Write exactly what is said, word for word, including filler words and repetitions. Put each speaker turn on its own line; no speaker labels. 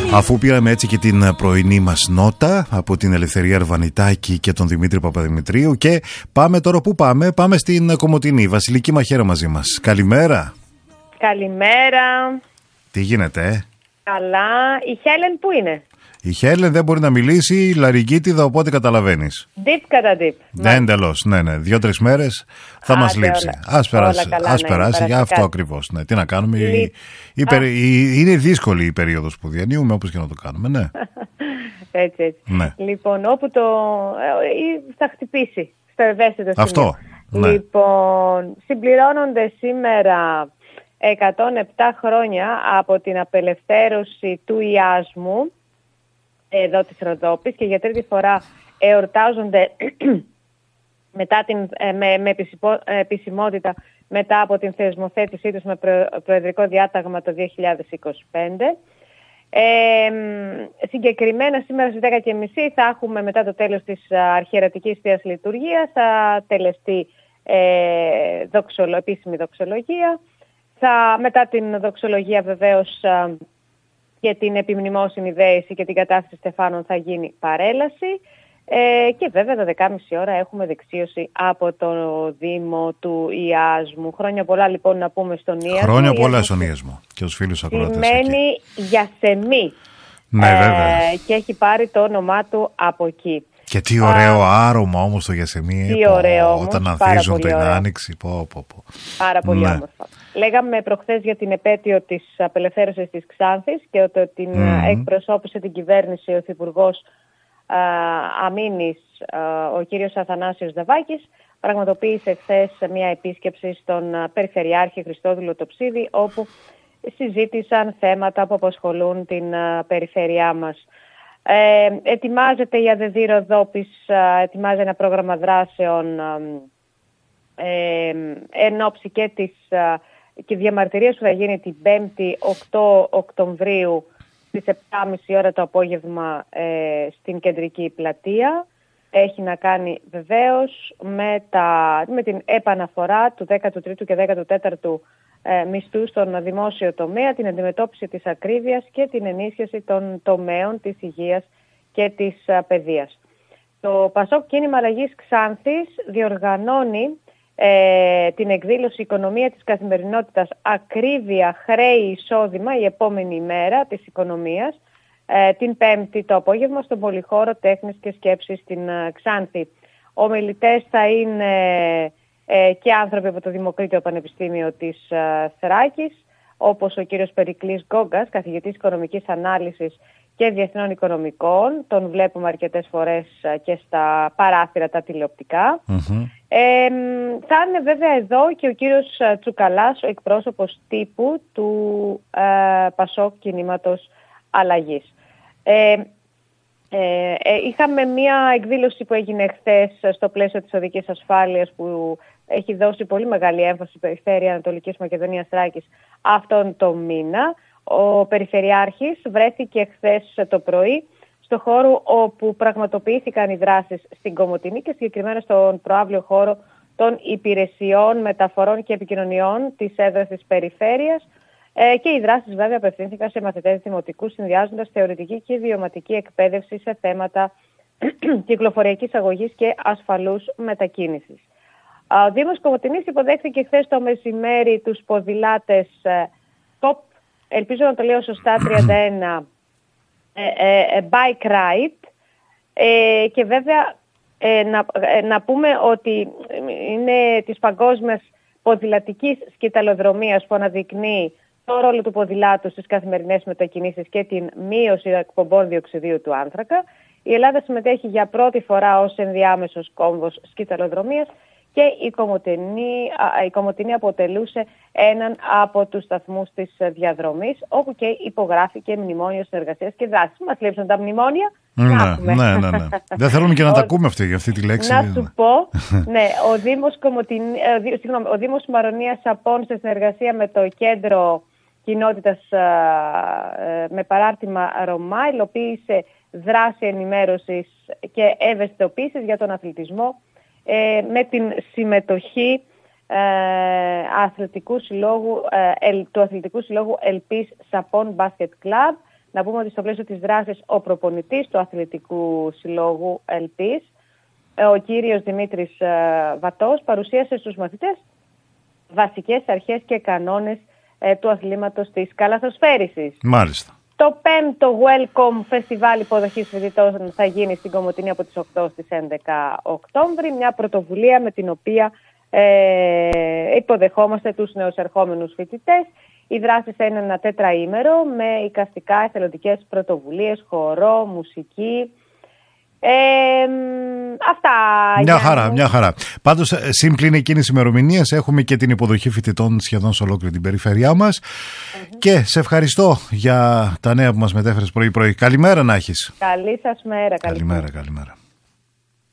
Αφού πήραμε έτσι και την πρωινή μας νότα από την Ελευθερία Αρβανιτάκη και τον Δημήτρη Παπαδημητρίου, και πάμε τώρα, πού πάμε? Πάμε στην Κομοτηνή. Βασιλική Μαχαίρα μαζί μας. Καλημέρα.
Καλημέρα.
Τι γίνεται, ε?
Καλά. Η Χέλεν πού είναι?
Η Χέλεν δεν μπορεί να μιλήσει, λαριγκίτιδα, οπότε καταλαβαίνεις.
Deep κατά deep.
Ναι, εντελώς. Ναι, ναι. Δύο-τρεις μέρες θα μας λείψει.
Όλα,
ας περάσει,
όλα καλά,
ας
ναι,
περάσει για αυτό
κάτι.
ακριβώς. Ναι, τι να κάνουμε.
Λί...
Η, η, η, είναι δύσκολη η περίοδος που διανύουμε, όπως και να το κάνουμε. Ναι.
έτσι, έτσι.
Ναι.
Λοιπόν, όπου το. Ε, θα χτυπήσει στο ευαίσθητο σημείο.
Αυτό. Ναι.
Λοιπόν, συμπληρώνονται σήμερα εκατόν επτά χρόνια από την απελευθέρωση του Ιάσμου, εδώ της Ροδόπης, και για τρίτη φορά εορτάζονται μετά την, με, με επισημότητα μετά από την θεσμοθέτησή τους με προ, προεδρικό διάταγμα το δύο χιλιάδες είκοσι πέντε. Ε, συγκεκριμένα σήμερα στις δέκα και μισή θα έχουμε, μετά το τέλος της αρχιερατικής θείας λειτουργίας, θα τελεστεί ε, δοξολο, επίσημη δοξολογία. Θα, μετά την δοξολογία βεβαίως και την επιμνημόσυνη δέηση και την κατάσταση στεφάνων θα γίνει παρέλαση. Ε, και βέβαια τα δεκάμιση ώρα έχουμε δεξίωση από το Δήμο του Ιάσμου. Χρόνια πολλά λοιπόν να πούμε στον Ιάσμο.
Χρόνια πολλά στον Ιάσμο και στους φίλους ακροατές.
Σημαίνει Γιασεμί.
Ναι, ε, βέβαια.
Και έχει πάρει το όνομά του από εκεί.
Και τι ωραίο Α, άρωμα όμως το Γιασεμί.
Τι ωραίο όμως,
όταν ανθίζουν την άνοιξη. Πω, πω, πω.
Πάρα πολύ
ναι.
όμορφα. Λέγαμε προχθές για την επέτειο της απελευθέρωσης της Ξάνθης και ότι την mm-hmm. εκπροσώπησε την κυβέρνηση ο Υφυπουργός Αμήνης, ο κύριος Αθανάσιος Δαβάκης. Πραγματοποίησε χθες μια επίσκεψη στον Περιφερειάρχη Χριστόδουλο Τοψίδη, όπου συζήτησαν θέματα που απασχολούν την περιφέρειά μας. Ε, ετοιμάζεται η ΑΔΔ Ροδόπης, ετοιμάζει ένα πρόγραμμα δράσεων ε, εν ώψη και της και διαμαρτυρίας που θα γίνει την πέμπτη οκτώ Οκτωβρίου στις επτά και μισή ώρα το απόγευμα ε, στην κεντρική πλατεία. Έχει να κάνει βεβαίως με, τα, με την επαναφορά του δέκατου τρίτου και δέκατου τέταρτου ε, μισθού στον δημόσιο τομέα, την αντιμετώπιση της ακρίβειας και την ενίσχυση των τομέων της υγείας και της α, παιδείας. Το Πασόκ Κίνημα Αλλαγής Ξάνθης διοργανώνει ε, την εκδήλωση «Οικονομία της καθημερινότητας, ακρίβεια, χρέη, εισόδημα» η επόμενη ημέρα της οικονομίας, ε, την Πέμπτη το απόγευμα στον Πολυχώρο Τέχνης και Σκέψης στην ε, Ξάνθη. Ομιλητές θα είναι ε, και άνθρωποι από το Δημοκρίτιο Πανεπιστήμιο της ε, Θράκης, όπως ο κύριος Περικλής Γκόγκας, καθηγητής οικονομικής ανάλυσης και διεθνών οικονομικών. Τον βλέπουμε αρκετές φορές και στα παράθυρα τα τηλεοπτικά. Mm-hmm. Ε, θα είναι βέβαια εδώ και ο κύριος Τσουκαλάς, ο εκπρόσωπος τύπου του ε, Πασόκ Κινήματος Αλλαγής. Ε, ε, ε, είχαμε μία εκδήλωση που έγινε χθες στο πλαίσιο της οδικής ασφάλειας, που έχει δώσει πολύ μεγάλη έμφαση η Περιφέρεια Ανατολικής Μακεδονίας Θράκης αυτόν τον μήνα. Ο Περιφερειάρχης βρέθηκε χθες το πρωί στο χώρο όπου πραγματοποιήθηκαν οι δράσεις στην Κομοτηνή και συγκεκριμένα στον προαύλιο χώρο των υπηρεσιών μεταφορών και επικοινωνιών της έδρας της Περιφέρειας, ε, και οι δράσεις βέβαια απευθύνθηκαν σε μαθητές δημοτικού, συνδυάζοντας θεωρητική και βιωματική εκπαίδευση σε θέματα κυκλοφοριακής αγωγής και ασφαλούς μετακίνησης. Ο Δήμος Κομοτηνής υποδέχθηκε χθες το μεσημέρι τους ποδηλάτες Top, ελπίζω να το λέω σωστά, τριάντα ένα ε, ε, bike ride, ε, και βέβαια ε, να, ε, να πούμε ότι είναι της παγκόσμιας ποδηλατικής σκηταλοδρομίας που αναδεικνύει το ρόλο του ποδηλάτου στις καθημερινές μετακινήσεις και την μείωση εκπομπών διοξιδίου του άνθρακα. Η Ελλάδα συμμετέχει για πρώτη φορά ως ενδιάμεσος κόμβος σκηταλοδρομίας και η Κομοτηνή, η Κομοτηνή αποτελούσε έναν από τους σταθμούς της διαδρομής, όπου και υπογράφηκε μνημόνιο συνεργασίας και δράσης. Μας λείψαν τα μνημόνια.
Ναι, ναι, ναι, ναι. Δεν θέλουμε και να τα ακούμε αυτή, αυτή τη λέξη.
Να σου πω, ναι, ο Δήμος, Κομοτηνή, ε, συγγνώμη, ο Δήμος Μαρονίας Σαπών, σε συνεργασία με το Κέντρο Κοινότητας ε, με παράρτημα Ρωμά, υλοποίησε δράση ενημέρωσης και ευαισθητοποίησης για τον αθλητισμό, Ε, με την συμμετοχή ε, αθλητικού συλλόγου, ε, του Αθλητικού Συλλόγου Ελπίς Σαπών Μπάσκετ Κλαμπ, Να πούμε ότι στο πλαίσιο της δράσης ο προπονητής του Αθλητικού Συλλόγου ΕΛΠΙΣ, ο κύριος Δημήτρης Βατός, παρουσίασε στους μαθητές βασικές αρχές και κανόνες ε, του αθλήματος της καλαθοσφαίρισης.
Μάλιστα.
Το πέμπτο Welcome Festival υποδοχής φοιτητών θα γίνει στην Κομοτηνή από τις οκτώ στις έντεκα Οκτώβρη, μια πρωτοβουλία με την οποία ε, υποδεχόμαστε τους νεοσερχόμενους φοιτητές. Η δράση θα είναι ένα τέτραήμερο με εικαστικά εθελοντικές πρωτοβουλίες, χορό, μουσική. Ε, αυτά.
Μια χαρά, μια χαρά. Πάντως, σύμπλην εκείνης ημερομηνίας έχουμε και την υποδοχή φοιτητών σχεδόν σε ολόκληρη την περιφέρειά μας. Mm-hmm. Και σε ευχαριστώ για τα νέα που μας μετέφερες πρωί-πρωί. Καλημέρα να έχεις.
Καλή σας μέρα.
Καλημέρα, καλημέρα.